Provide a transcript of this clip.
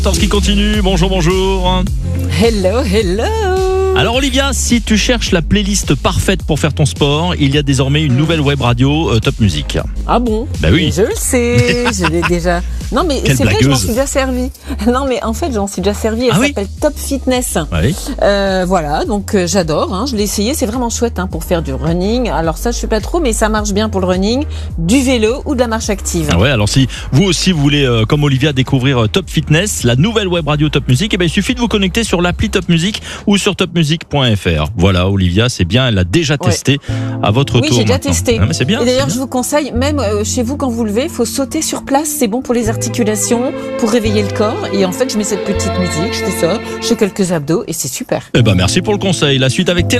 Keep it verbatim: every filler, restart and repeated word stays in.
Temps qui continue, bonjour, bonjour. Hello, hello. Alors Olivia, si tu cherches la playlist parfaite pour faire ton sport, il y a désormais une nouvelle web radio euh, Top Music. Ah bon? Bah oui. Je le sais, je l'ai déjà. Non mais Quelle c'est vrai que je m'en blagueuse. suis déjà servi. Non mais en fait j'en suis déjà servi. Elle Ah oui s'appelle Top Fitness. Oui. Euh, voilà, donc euh, j'adore. Hein, je l'ai essayé, c'est vraiment chouette hein, pour faire du running. Alors ça je sais pas trop, mais ça marche bien pour le running, du vélo ou de la marche active. Ah ouais, alors si vous aussi vous voulez, euh, comme Olivia, découvrir euh, Top Fitness, la nouvelle web radio Top Music, eh ben, il suffit de vous connecter sur l'appli Top Music ou sur top music point f r. Voilà, Olivia, c'est bien, elle l'a déjà testé à votre Oui, tour. j'ai déjà maintenant. testé. Ah, mais c'est bien. Et d'ailleurs, c'est je vous conseille, même euh, chez vous, quand vous levez, il faut sauter sur place. C'est bon pour les articulations, pour réveiller le corps. Et en fait, je mets cette petite musique, je fais ça, je fais quelques abdos et c'est super. bien. Eh ben, merci pour le conseil. La suite avec Taylor